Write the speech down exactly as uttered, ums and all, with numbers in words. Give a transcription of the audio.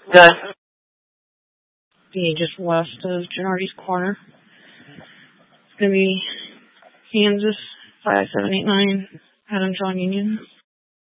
Good. Be just west of Gennardi's Corner. It's going to be Kansas five seven eight nine, Adam John Union.